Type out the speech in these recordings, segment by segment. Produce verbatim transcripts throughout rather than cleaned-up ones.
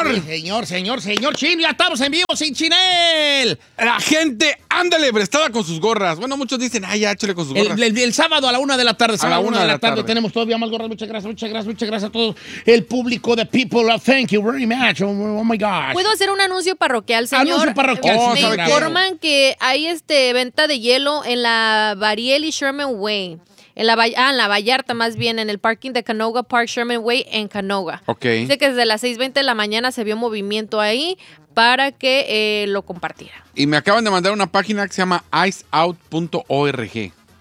señor. Sí, señor, señor, señor Chin, ya estamos en vivo sin Chinel. La gente, ándale, prestada con sus gorras. Bueno, muchos dicen, ay, ya, échale con sus gorras. El, el, el sábado a la una de la tarde, sábado a la una de la tarde, tarde, tenemos todavía más gorras. Muchas gracias, muchas gracias, muchas gracias a todo el público de People. Thank you very much. Oh, oh my gosh. ¿Puedo hacer un anuncio parroquial, señor? Anuncio parroquial. Oh, sí, me informan que hay este venta de hielo en la Bariel y Sherman Way. En la, ah, en la Vallarta, más bien, en el parking de Canoga Park, Sherman Way, en Canoga. Ok. Dice que desde las seis veinte de la mañana se vio movimiento ahí para que eh, lo compartiera. Y me acaban de mandar una página que se llama ice out punto org.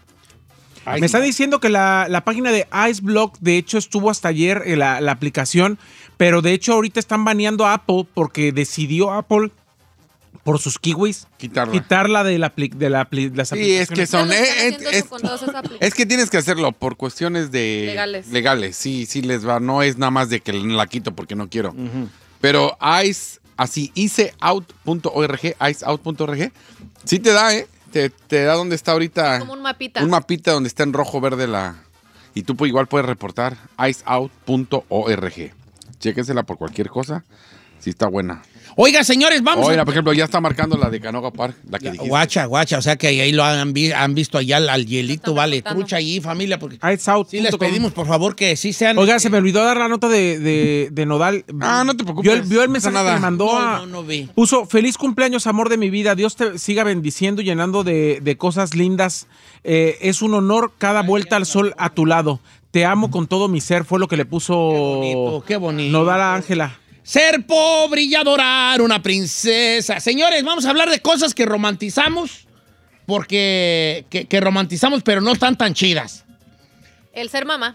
Me está diciendo que la, la página de IceBlock, de hecho, estuvo hasta ayer en la, la aplicación, pero de hecho ahorita están baneando a Apple porque decidió Apple, por sus kiwis, quitarla, quitarla de, la, de, la, de las sí, aplicaciones. es que son... Es, es, es que tienes que hacerlo por cuestiones de... Legales. Legales, sí, sí les va. No es nada más de que la quito porque no quiero. Uh-huh. Pero Ice, así, iceout punto org, iceout punto org, sí te da, ¿eh? Te, te da donde está ahorita... Como un mapita. Un mapita donde está en rojo, verde la... Y tú igual puedes reportar iceout punto org. Chéquensela por cualquier cosa. Sí está buena. Oiga, señores, vamos Oiga, a... por ejemplo, ya está marcando la de Canoga Park, la que dijiste. Guacha, guacha, o sea que ahí lo han, vi, han visto allá al, al hielito, vale, reportando. Trucha allí, familia, porque sí les pedimos, por favor, que sí sean... Oiga, se me olvidó dar la nota de, de, de Nodal. Ah, no te preocupes. Vio, vio el mensaje no que me mandó no, a... No, no vi. Puso, feliz cumpleaños, amor de mi vida, Dios te siga bendiciendo y llenando de, de cosas lindas. Eh, es un honor cada vuelta al sol a tu lado. Te amo con todo mi ser, fue lo que le puso... Qué bonito, qué bonito. Nodal a Ángela. Ser pobre y adorar una princesa. Señores, vamos a hablar de cosas que romantizamos, porque que, que romantizamos, pero no están tan chidas. El ser mamá.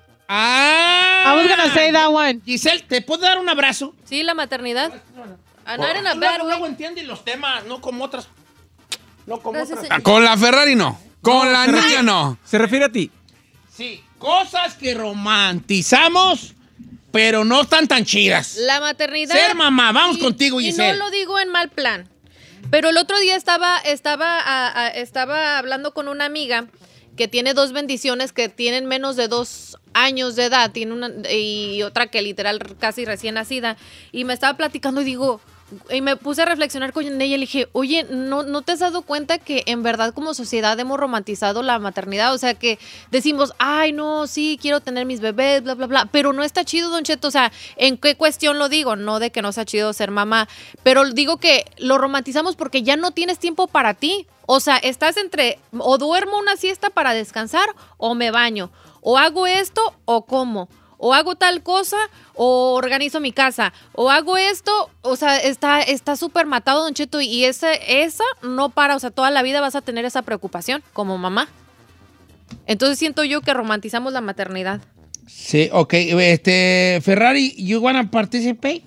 Ah, I was gonna say that one. Giselle, ¿te puedo dar un abrazo? Sí, la maternidad. Ah, no, era luego, luego entienden los temas, no como otras. No como Gracias, otras. Ah, con la Ferrari no. Con no, la niña no. Se refiere a ti. Sí, cosas que romantizamos, pero no están tan chidas. La maternidad. Ser mamá, vamos y, contigo, Giselle. Y no lo digo en mal plan. Pero el otro día estaba, estaba, a, a, estaba hablando con una amiga que tiene dos bendiciones que tienen menos de dos años de edad, tiene una, y otra que literal casi recién nacida. Y me estaba platicando y digo... Y me puse a reflexionar con ella y le dije, oye, ¿no, ¿no te has dado cuenta que en verdad como sociedad hemos romantizado la maternidad? O sea, que decimos, ay, no, sí, quiero tener mis bebés, bla, bla, bla. Pero no está chido, Don Cheto. O sea, ¿en qué cuestión lo digo? No de que no sea chido ser mamá. Pero digo que lo romantizamos porque ya no tienes tiempo para ti. O sea, estás entre, o duermo una siesta para descansar o me baño. O hago esto o como. O hago tal cosa, o organizo mi casa, o hago esto, o sea, está está súper matado, Don Cheto, y esa, esa no para, o sea, toda la vida vas a tener esa preocupación como mamá. Entonces siento yo que romantizamos la maternidad. Sí, ok, este, Ferrari, you wanna participate?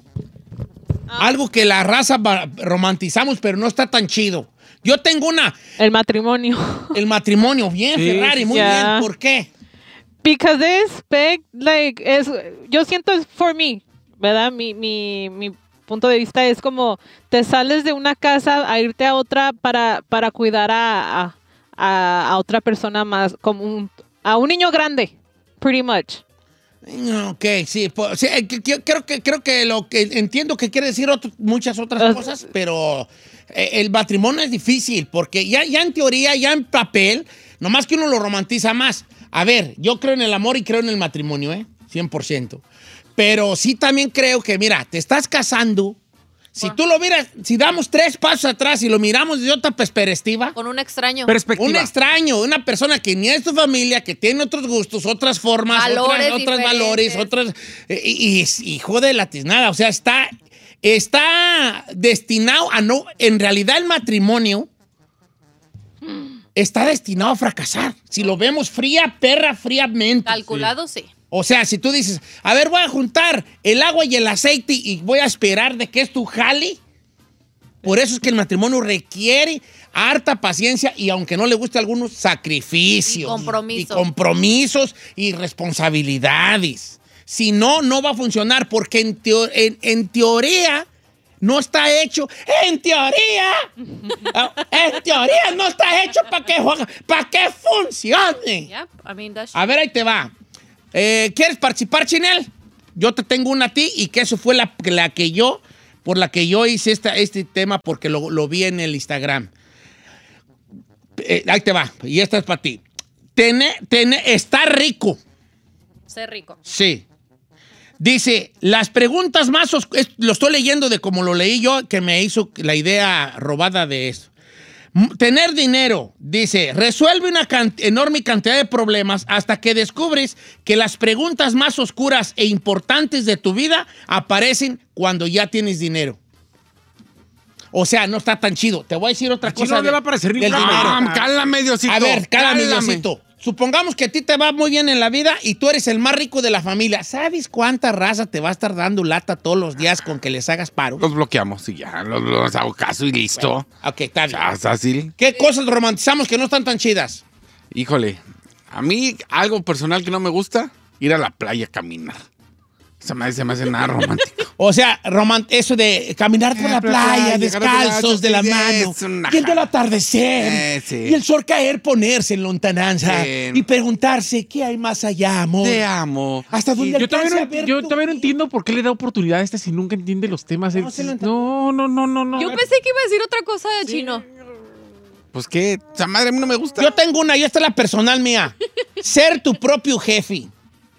Ah. Algo que la raza romantizamos, pero no está tan chido. Yo tengo una... El matrimonio. El matrimonio, bien, sí, Ferrari, muy yeah. bien, ¿por qué? Because this big, like, es, yo siento es for me, ¿verdad? Mi, mi, mi punto de vista es como te sales de una casa a irte a otra para, para cuidar a, a, a otra persona más, como un, a un niño grande, pretty much. Ok, sí, pues, sí creo, que, creo que lo que entiendo que quiere decir otro, muchas otras cosas, pero eh, el matrimonio es difícil porque ya, ya en teoría, ya en papel, nomás que uno lo romantiza más. A ver, yo creo en el amor y creo en el matrimonio, ¿eh? cien por ciento. Pero sí también creo que, mira, te estás casando. Si tú lo miras, si damos tres pasos atrás y lo miramos de otra perspectiva. Con un extraño. Perspectiva. Un extraño, una persona que ni es tu familia, que tiene otros gustos, otras formas, valores otras, otras valores, otras... Y, y, y jode la tiznada. O sea, está, está destinado a no... En realidad el matrimonio... está destinado a fracasar. Si lo vemos fría, perra, fríamente. Calculado, sí. sí. O sea, si tú dices, a ver, voy a juntar el agua y el aceite y voy a esperar de que esto jale. Por eso es que el matrimonio requiere harta paciencia y, aunque no le guste a algunos, sacrificios. Y compromisos. Y compromisos y responsabilidades. Si no, no va a funcionar porque en, teo- en, en teoría... no está hecho, en teoría, en teoría no está hecho para que, para que funcione. Yep, I mean, a ver, ahí te va. Eh, ¿Quieres participar, Chinel? yo te tengo una a ti y que eso fue la, la que yo, por la que yo hice esta, este tema porque lo, lo vi en el Instagram. Eh, ahí te va, y esta es para ti. Tener, tener, estar rico. Ser rico. Sí. Dice, las preguntas más... Os- lo estoy leyendo de como lo leí yo, que me hizo la idea robada de eso. M- Tener dinero, dice, resuelve una can- enorme cantidad de problemas hasta que descubres que las preguntas más oscuras e importantes de tu vida aparecen cuando ya tienes dinero. O sea, no está tan chido. Te voy a decir otra A Chino cosa no le de- va a parecer del igual. dinero. Ah, cálame, Diosito. A ver, cálame, cálame. Diosito. Supongamos que a ti te va muy bien en la vida y tú eres el más rico de la familia. ¿Sabes cuánta raza te va a estar dando lata todos los días con que les hagas paro? Los bloqueamos y ya, los, los hago caso y listo. Ok, está bien. Ya, fácil. ¿Qué cosas romantizamos que no están tan chidas? Híjole, a mí algo personal que no me gusta, ir a la playa a caminar. Se me, se me hace nada romántico. O sea, roman- eso de caminar por Eh, la pero playa, playa, descalzos de la sí, mano, es una viendo el jala. atardecer Eh, sí. y el sol caer, ponerse en lontananza Sí. y preguntarse qué hay más allá, amor. Te amo. ¿Hasta dónde Yo todavía, alcance a no, ver yo tu- todavía no entiendo por qué le da oportunidad a este si nunca entiende los temas. No, Es- sí lo entiendo. No, no, no, no, no. Yo pensé que iba a decir otra cosa de Chino. Pues qué, esa madre a mí no me gusta. Yo tengo una y esta es la personal mía. Ser tu propio jefe.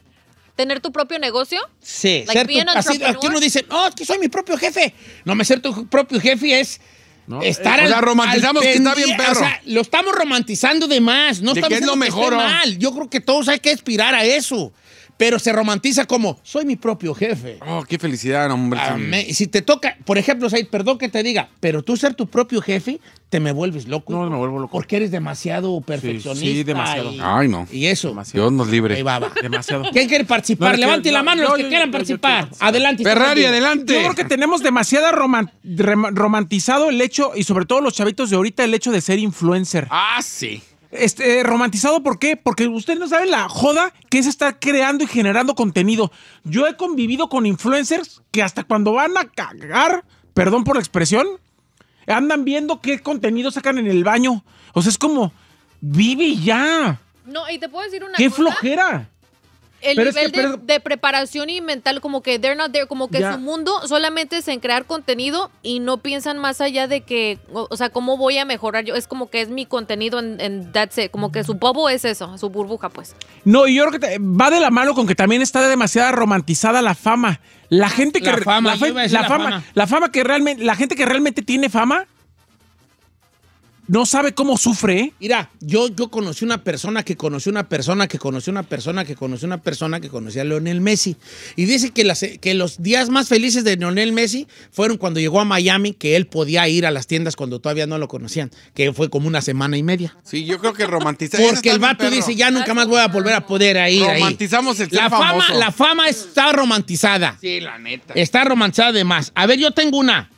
¿Tener tu propio negocio? Sí, Like ser tu, being an así, entrepreneur. aquí uno dice, no, es que soy mi propio jefe. No, me ser tu propio jefe es No, estar eh, o al- sea, romantizamos al que está pendiente. bien perro. O sea, lo estamos romantizando de más. No De estamos que es lo diciendo mejor, esté ¿o? mal. Yo creo que todos hay que aspirar a eso. Pero se romantiza como, soy mi propio jefe. Oh, qué felicidad, hombre. Amén. Si te toca, por ejemplo, Said, perdón que te diga, pero tú ser tu propio jefe, te me vuelves loco. No, me vuelvo loco. Porque eres demasiado perfeccionista. sí, demasiado. Y, Ay, no. y eso. Demasiado. Dios nos libre. Ahí va, va. Demasiado. ¿Quién quiere participar? No, es que- Levante la no, mano yo- los que yo- quieran yo- yo participar. quiero Adelante. Ferrari, Ferrari. adelante. Yo creo que tenemos demasiado roman- rem- romantizado el hecho, y sobre todo los chavitos de ahorita, el hecho de ser influencer. Ah, sí. Este, romantizado, ¿por qué? Porque ustedes no saben la joda que es estar creando y generando contenido. Yo he convivido con influencers que hasta cuando van a cagar, perdón por la expresión, andan viendo qué contenido sacan en el baño. O sea, es como, vive ya. No, y te puedo decir una ¡Qué cosa. flojera! El Pero es nivel que, de, pero- de preparación y mental, como que they're not there, como que Ya. su mundo solamente es en crear contenido y no piensan más allá de que, o, o sea, cómo voy a mejorar yo. Es como que es mi contenido en, en that's it. Como que su bobo es eso, su burbuja, pues. No, y yo creo que te- va de la mano con que también está demasiado romantizada la fama. La gente que La re- fama, la, yo fe- iba a decir la la fama, fama. la fama que realmente, la gente que realmente tiene fama no sabe cómo sufre, ¿eh? Mira, yo, yo conocí una persona que conoció una persona que conoció una persona que conoció una persona que conocía a Lionel Messi. Y dice que, las, que los días más felices de Lionel Messi fueron cuando llegó a Miami, que él podía ir a las tiendas cuando todavía no lo conocían, que fue como una semana y media. Sí, yo creo que romantizar. Porque el vato dice, ya nunca más voy a volver a poder ir ahí. Romantizamos el ser La fama, famoso. la fama está romantizada. Sí, la neta. Está romantizada de más. A ver, yo tengo una.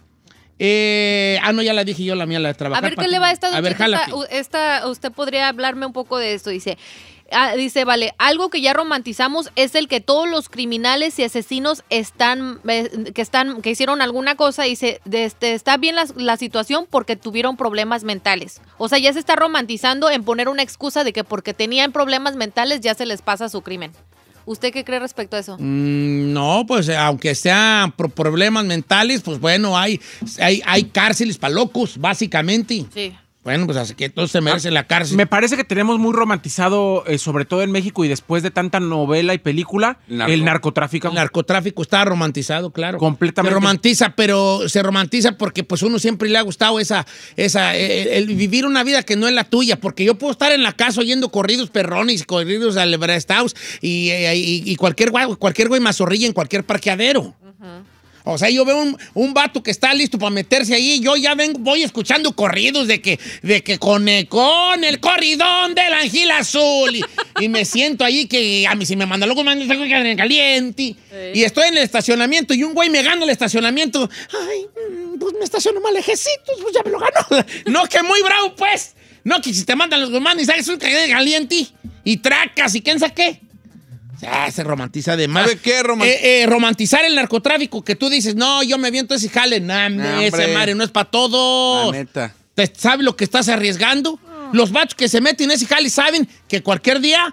Eh, ah, no, ya la dije yo, la mía, la de trabajar. A ver, para ¿qué le ti. va a esta A ver, Don Cheto? jálate. Esta- u- esta- usted podría hablarme un poco de esto. Dice, ah, dice, vale, algo que ya romantizamos es el que todos los criminales y asesinos están, eh, que están, que hicieron alguna cosa, dice, de este, está bien la, la situación porque tuvieron problemas mentales. O sea, ya se está romantizando en poner una excusa de que porque tenían problemas mentales ya se les pasa su crimen. ¿Usted qué cree respecto a eso? Mm, no, pues eh, aunque sean pro- problemas mentales, pues bueno, hay, hay, hay cárceles para locos, básicamente. Sí. Bueno, pues así que todos se merecen la cárcel. Me parece que tenemos muy romantizado, eh, sobre todo en México y después de tanta novela y película, Narco. el narcotráfico. El narcotráfico está romantizado, claro. Completamente. Se romantiza, pero se romantiza porque pues uno siempre le ha gustado esa, esa, el, el vivir una vida que no es la tuya, porque yo puedo estar en la casa oyendo corridos perrones, corridos al House y, y, y cualquier güey, cualquier güey mazorrilla en cualquier parqueadero. O sea, yo veo un, un vato que está listo para meterse ahí, yo ya vengo, voy escuchando corridos de que, de que con, el, con el corridón del Ángel Azul. Y, y me siento ahí que a mí si me manda loco, me manda en caliente. Y, y estoy en el estacionamiento y un güey me gana el estacionamiento. Ay, mm, pues me estaciono más lejecitos, pues ya me lo ganó. No, que muy bravo, pues. No, que si te mandan los gomanes, ¿sabes? Un caliente y tracas y quién sabe qué. Ah, se romantiza de más. ¿Sabe qué? Roman- Eh, eh, romantizar el narcotráfico, que tú dices, no, yo me aviento ese jale. Nah, Nah, ese hombre. madre no es para todos. La neta. ¿Te- ¿Sabes lo que estás arriesgando? Los vatos que se meten en ese jale saben que cualquier día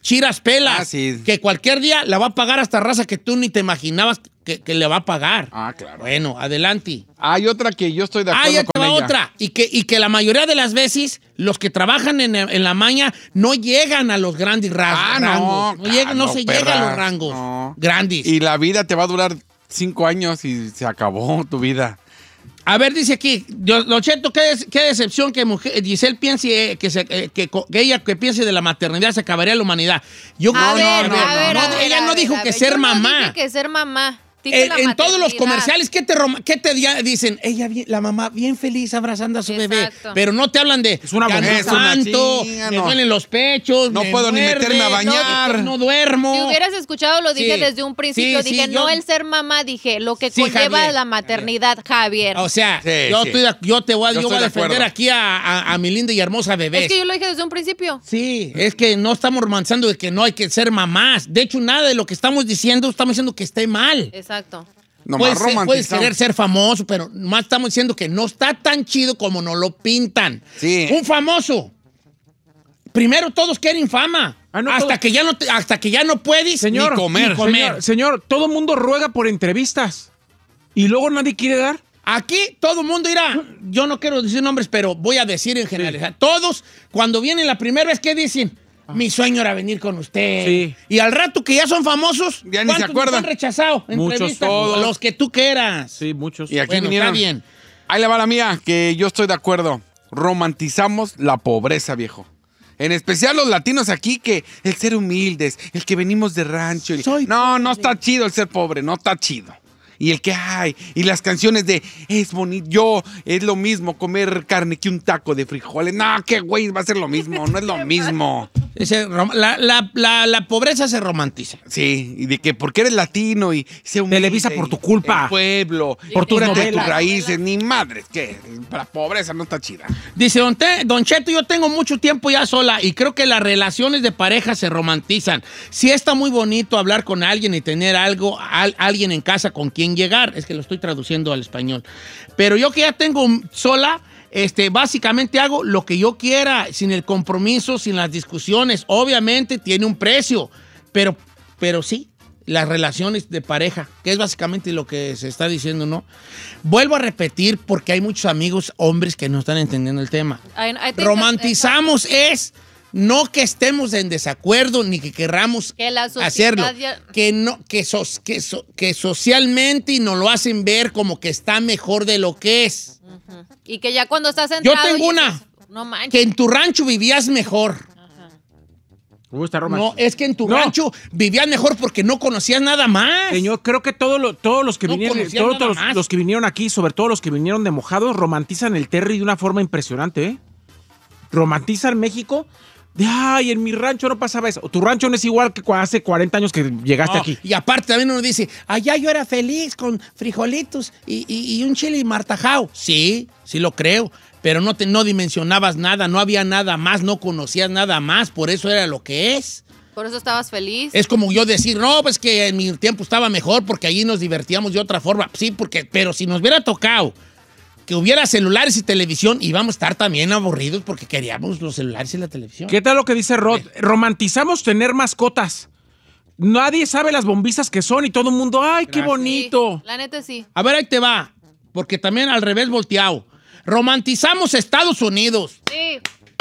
chiras pelas, Ah, sí. que cualquier día la va a pagar hasta raza que tú ni te imaginabas que, que le va a pagar. Ah, claro. Bueno, adelante. Hay otra que yo estoy de Ah, acuerdo ya te con va ella. otra. Y que, y que la mayoría de las veces los que trabajan en, en la maña no llegan a los grandes rasgos. Ah, no, rangos. No, llegan, no claro, se perra, llega a los rangos no. grandes. Y la vida te va a durar cinco años y se acabó tu vida. A ver, dice aquí, Don Cheto, ¿qué, des- qué decepción que mujer, Giselle piense eh, que, se, eh, que, co- que ella que piense de la maternidad se acabaría la humanidad. Yo A no, ver, no, a ver, no, a ver, ella a no ver, dijo a que ver. ser Yo no mamá. dije que ser mamá. Dije En, la en todos los maternidad. comerciales, ¿qué te, rom- qué te dia- dicen? Ella, bien- la mamá, bien feliz abrazando a su bebé. Exacto. Pero no te hablan de. Es una "Ya mujer, no es una aguanto, chinga, me no. duelen los pechos. No me puedo ni muerde, meterme a bañar". No, no duermo. Si hubieras escuchado, lo dije Sí. desde un principio. Sí, dije, sí, no yo- el ser mamá, dije lo que Sí, conlleva Javier, la maternidad, Javier. O sea, Sí, yo, sí. estoy de- yo te voy a, Yo yo voy a estoy de defender acuerdo. aquí a, a- a mi linda y hermosa bebé. es que yo lo dije desde un principio. Sí, es que no estamos romantizando de que no hay que ser mamás. De hecho, nada de lo que estamos diciendo, estamos diciendo que esté mal. Exacto. Nomás Puedes, ser- puedes romantizamos. querer ser famoso, pero más estamos diciendo que no está tan chido como nos lo pintan. Sí. Un famoso. Primero todos quieren fama. Ah, no, hasta, todos- que ya no te- hasta que ya no puedes Señor, ni comer. ni Señor, señor, todo mundo ruega por entrevistas. Y luego nadie quiere dar. Aquí todo el mundo irá. Yo no quiero decir nombres, pero voy a decir en general. O sea, todos, cuando vienen la primera vez, ¿qué dicen? Mi sueño era venir con usted. Sí. Y al rato que ya son famosos, Ya ni se ¿cuántos nos acuerdan? han rechazado? Muchos, Entrevistas? todos. Los que tú quieras. Sí, muchos. Y aquí Bueno, vinieron. está bien. Ahí le va la mía, que yo estoy de acuerdo. Romantizamos la pobreza, viejo. En especial los latinos aquí, que el ser humildes, el que venimos de rancho. el- Soy No, no está chido el ser pobre, no está chido. Y el que hay, y las canciones de es bonito, yo, es lo mismo comer carne que un taco de frijoles. No, qué güey, va a ser lo mismo, no es lo mismo. Ese rom- la, la- la- la pobreza se romantiza. Sí, y de que porque eres latino y se humilde, Televisa por tu y culpa. el pueblo, Por tus cúrate de novelas. tus raíces, ni madres, que la pobreza no está chida. Dice, don, Te- don Cheto, yo tengo mucho tiempo ya sola y creo que las relaciones de pareja se romantizan. Sí está muy bonito hablar con alguien y tener algo, al- alguien en casa con quien llegar. Es que lo estoy traduciendo al español. Pero yo que ya tengo sola, este, básicamente hago lo que yo quiera, sin el compromiso, sin las discusiones. Obviamente tiene un precio, pero, pero sí, las relaciones de pareja, que es básicamente lo que se está diciendo, ¿no? Vuelvo a repetir porque hay muchos amigos hombres que no están entendiendo el tema. I- I think Romantizamos es no que estemos en desacuerdo ni que querramos Que la sociedad hacerlo, ya- que no que, sos- que, so- que socialmente nos lo hacen ver como que está mejor de lo que es. Y que ya cuando estás Yo entrado tengo y dices, una. no manches. Que en tu rancho vivías mejor. Uh, está No, romántico. es que en tu No. rancho vivías mejor porque no conocías nada más. Señor, creo que todo lo- todos los que No vinieron, conocían todos, nada todos más. los que vinieron aquí, sobre todo los que vinieron de mojados, romantizan el Terry de una forma impresionante, ¿eh? Romantizan México. De, ay, en mi rancho no pasaba eso. Tu rancho no es igual que cu- hace cuarenta años que llegaste No, aquí. y aparte también uno dice, allá yo era feliz con frijolitos y, y- y un chile martajao. Sí, sí lo creo, pero no, te, no dimensionabas nada, no había nada más, no conocías nada más, por eso era lo que es. Por eso estabas feliz. Es como yo decir, no, pues que en mi tiempo estaba mejor porque allí nos divertíamos de otra forma. Sí, porque, pero si nos hubiera tocado que hubiera celulares y televisión, íbamos a estar también aburridos porque queríamos los celulares y la televisión. ¿Qué tal lo que dice Rod? Romantizamos tener mascotas. Nadie sabe las bombizas que son y todo el mundo, ay, qué Gracias. bonito. Sí, la neta sí. A ver, ahí te va, porque también al revés volteado. Romantizamos Estados Unidos. Sí.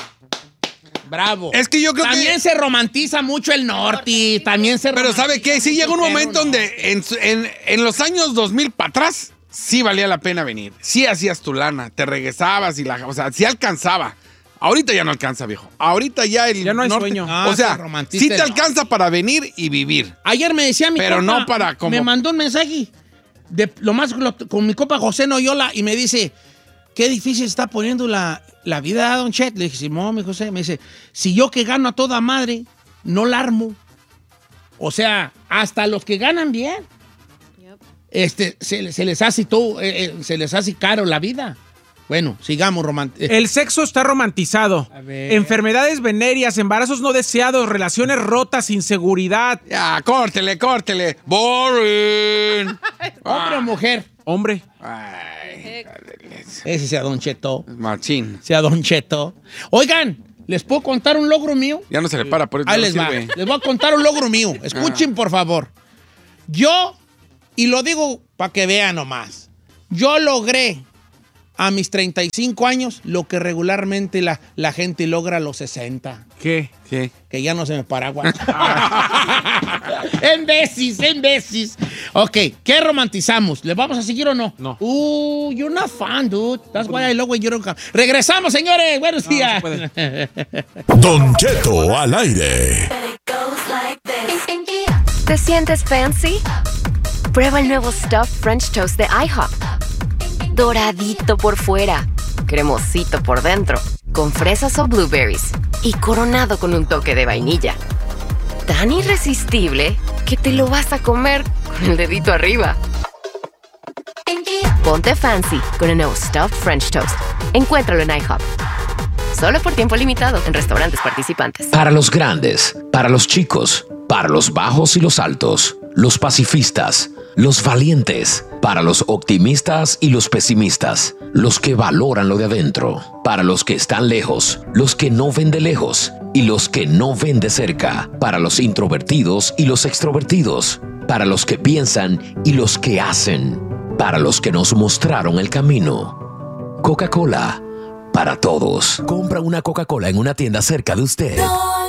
Bravo. Es que yo creo que- También se romantiza mucho el norte, también se Pero ¿sabe qué? Sí romantiza llega un mucho el momento perro donde en, su- en- en los años dos mil para atrás sí valía la pena venir. Sí hacías tu lana, te regresabas y la... O sea, sí alcanzaba. Ahorita ya no alcanza, viejo. Ahorita ya el Ya no hay norte- sueño. Ah, o sea, se romantiza sí te el alcanza para venir y vivir. Ayer me decía mi Pero compa, no para como- me mandó un mensaje de lo más lo- con mi copa José Noyola y me dice, qué difícil está poniendo la, la vida, don Chet. Le dije, Simón, mi José. Me dice, si yo que gano a toda madre, no la armo. O sea, hasta los que ganan bien, Yep. este, se, se les hace todo, eh, eh, se les hace caro la vida. Bueno, sigamos románticos. El sexo está romantizado. A ver. Enfermedades venéreas, embarazos no deseados, relaciones rotas, inseguridad. Ya, córtele, córtele. Boring. Hombre o mujer. Hombre, Ay, Ese sea Don Cheto. machín. Sea Don Cheto. Oigan, ¿Les puedo contar un logro mío? Ya no se le para, por eso Ahí no les va. sirve. Les voy a contar un logro mío. Escuchen, por favor. Yo, y lo digo para que vean nomás, yo logré a mis treinta y cinco años lo que regularmente la, la gente logra a los sesenta. ¿Qué? ¿Qué? Que ya no se me paraguas. En veces, en veces. Ok, ¿qué romantizamos? ¿Le vamos a seguir o no? No. Uh, you're not fun, dude. That's why I love when you don't come. Regresamos, señores. Buenos No, días. no se puede. Don Cheto al aire. ¿Te sientes fancy? Prueba el nuevo Stuffed French Toast de IHOP. Doradito por fuera, cremosito por dentro, con fresas o blueberries y coronado con un toque de vainilla. Tan irresistible que te lo vas a comer con el dedito arriba. Ponte fancy con el nuevo Stuffed French Toast. Encuéntralo en IHOP. Solo por tiempo limitado en restaurantes participantes. Para los grandes, para los chicos, para los bajos y los altos, los pacifistas, los valientes, para los optimistas y los pesimistas, los que valoran lo de adentro, para los que están lejos, los que no ven de lejos y los que no ven de cerca, para los introvertidos y los extrovertidos, para los que piensan y los que hacen, para los que nos mostraron el camino. Coca-Cola, para todos. Compra una Coca-Cola en una tienda cerca de usted.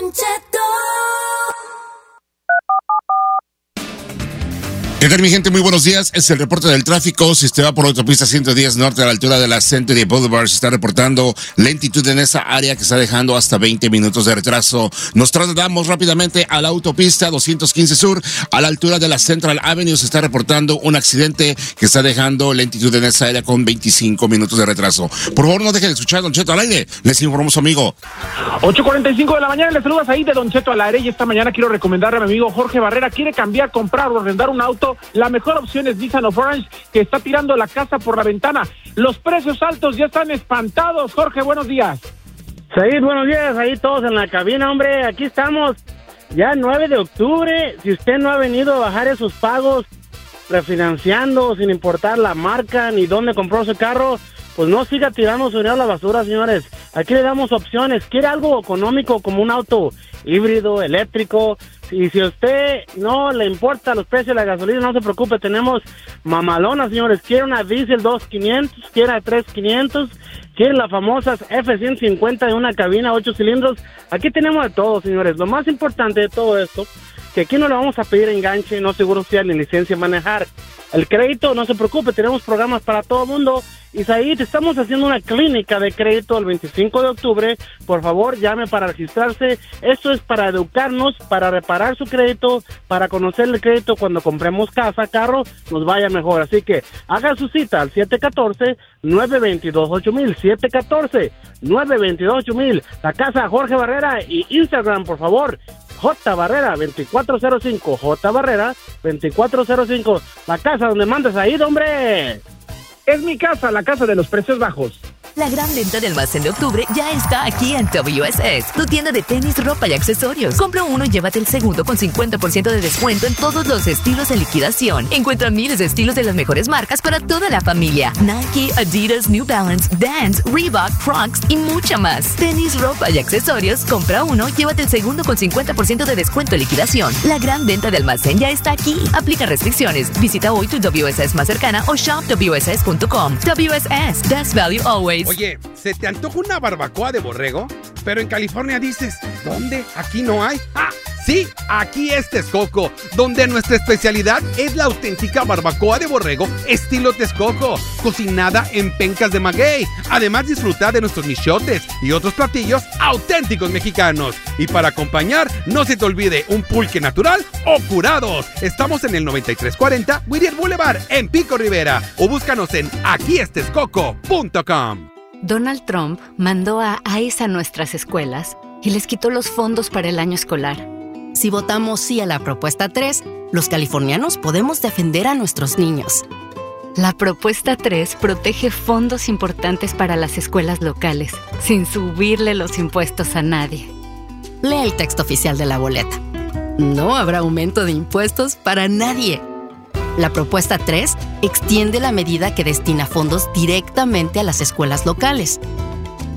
¿Qué tal, mi gente? Muy buenos días. Es el reporte del tráfico. Si usted va por la autopista ciento diez norte a la altura de la Century Boulevard, se está reportando lentitud en esa área que está dejando hasta veinte minutos de retraso. Nos trasladamos rápidamente a la autopista doscientos quince sur a la altura de la Central Avenue. Se está reportando un accidente que está dejando lentitud en esa área con veinticinco minutos de retraso. Por favor, no dejen de escuchar Don Cheto al aire. Les informó su amigo. ocho cuarenta y cinco de la mañana, les saludas ahí de Don Cheto al aire, y esta mañana quiero recomendarle a mi amigo Jorge Barrera. Quiere cambiar, comprar o arrendar un auto. La mejor opción es Nissan of Orange, que está tirando la casa por la ventana. Los precios altos ya están espantados. Jorge, buenos días. Sí, buenos días, ahí todos en la cabina, hombre. Aquí estamos, ya nueve de octubre. Si usted no ha venido a bajar esos pagos refinanciando, sin importar la marca ni dónde compró su carro, pues no siga tirando su dinero a la basura, señores. Aquí le damos opciones. ¿Quiere algo económico como un auto híbrido, eléctrico? Y si a usted no le importa los precios de la gasolina, no se preocupe, tenemos mamalona, señores. ¿Quiere una diésel dos quinientos? ¿Quiere una tres quinientos? ¿Quiere las famosas F ciento cincuenta de una cabina ocho cilindros? Aquí tenemos de todo, señores. Lo más importante de todo esto, que aquí no le vamos a pedir enganche, no seguro social ni licencia de manejar. El crédito, no se preocupe, tenemos programas para todo el mundo. Isaí, te estamos haciendo una clínica de crédito el veinticinco de octubre. Por favor, llame para registrarse. Esto es para educarnos, para reparar su crédito, para conocer el crédito cuando compremos casa, carro, nos vaya mejor. Así que haga su cita al siete uno cuatro, nueve dos dos, ocho mil, siete uno cuatro, nueve dos dos, ocho mil. La casa Jorge Barrera y Instagram, por favor. J Barrera veinticuatro cero cinco, J Barrera veinticuatro cero cinco, la casa donde mandas ahí, hombre. Es mi casa, la casa de los precios bajos. La gran venta del almacén de octubre ya está aquí en W S S, tu tienda de tenis, ropa y accesorios. Compra uno y llévate el segundo con cincuenta por ciento de descuento en todos los estilos de liquidación. Encuentra miles de estilos de las mejores marcas para toda la familia. Nike, Adidas, New Balance, Vans, Reebok, Crocs y mucha más. Tenis, ropa y accesorios. Compra uno, llévate el segundo con cincuenta por ciento de descuento en liquidación. La gran venta de almacén ya está aquí. Aplica restricciones. Visita hoy tu W S S más cercana o shop W S S punto com. W S S, best value always. Oye, ¿se te antoja una barbacoa de borrego? Pero en California dices, ¿dónde? ¿Aquí no hay? ¡Ah! Sí, aquí es Texcoco, donde nuestra especialidad es la auténtica barbacoa de borrego estilo Texcoco, cocinada en pencas de maguey. Además, disfruta de nuestros michotes y otros platillos auténticos mexicanos. Y para acompañar, no se te olvide un pulque natural o curados. Estamos en el noventa y tres cuarenta Whittier Boulevard en Pico Rivera, o búscanos en aquí es texcoco punto com. Donald Trump mandó a ICE a nuestras escuelas y les quitó los fondos para el año escolar. Si votamos sí a la propuesta tres, los californianos podemos defender a nuestros niños. La propuesta tres protege fondos importantes para las escuelas locales, sin subirle los impuestos a nadie. Lee el texto oficial de la boleta. No habrá aumento de impuestos para nadie. La propuesta tres extiende la medida que destina fondos directamente a las escuelas locales.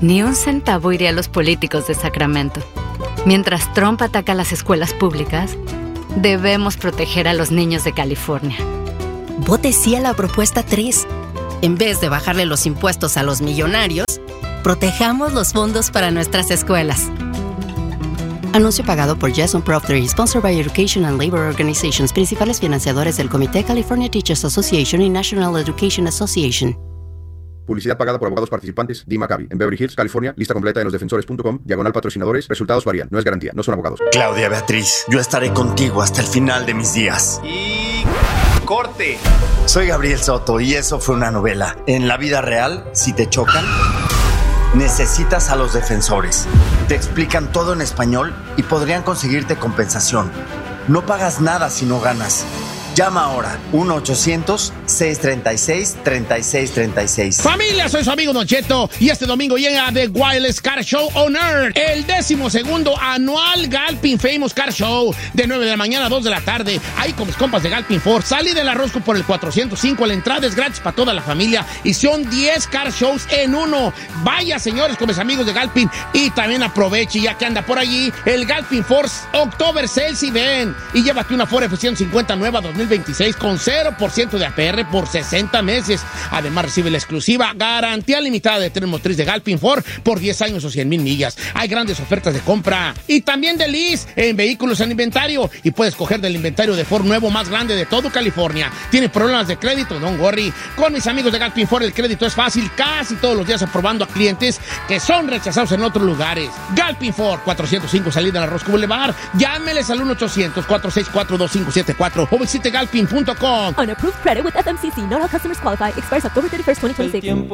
Ni un centavo iría a los políticos de Sacramento. Mientras Trump ataca las escuelas públicas, debemos proteger a los niños de California. Vote sí a la propuesta tres. En vez de bajarle los impuestos a los millonarios, protejamos los fondos para nuestras escuelas. Anuncio pagado por Jason Prof tres, sponsored by Education and Labor Organizations, principales financiadores del Comité California Teachers Association y National Education Association. Publicidad pagada por abogados participantes. Dee Maccabi, en Beverly Hills, California. Lista completa en losdefensores punto com. Diagonal patrocinadores. Resultados varían. No es garantía. No son abogados. Claudia Beatriz, yo estaré contigo hasta el final de mis días. Y... corte. Soy Gabriel Soto y eso fue una novela. En la vida real, si te chocan, necesitas a los defensores. Te explican todo en español y podrían conseguirte compensación. No pagas nada si no ganas. Llama ahora, uno ochocientos, seiscientos treinta y seis, treinta y seis treinta y seis. Familia, soy su amigo Don Cheto y este domingo llega The Wildest Car Show on Earth, el décimo segundo anual Galpin Famous Car Show, de nueve de la mañana a dos de la tarde. Ahí con mis compas de Galpin Ford. Salí de la Rosco por el cuatrocientos cinco. La entrada es gratis para toda la familia y son diez car shows en uno. Vaya, señores, con mis amigos de Galpin, y también aproveche, ya que anda por allí, el Galpin Ford October Sales Event, y llévate una Ford F ciento cincuenta nueva dos mil veintiséis con cero por ciento de A P R por sesenta meses. Además, recibe la exclusiva garantía limitada de tren motriz de Galpin Ford por diez años o cien mil millas. Hay grandes ofertas de compra y también de lease en vehículos en inventario, y puedes coger del inventario de Ford nuevo más grande de todo California. ¿Tiene problemas de crédito? Don't worry. Con mis amigos de Galpin Ford el crédito es fácil, casi todos los días aprobando a clientes que son rechazados en otros lugares. Galpin Ford, cuatrocientos cinco, salida de la Rosco Boulevard. Llámeles al uno ochocientos, cuatro seis cuatro, dos cinco siete cuatro o visite galpin punto com. Unapproved credit with F M C C. Not all customers qualify. Expires October thirty-first, twenty twenty-six.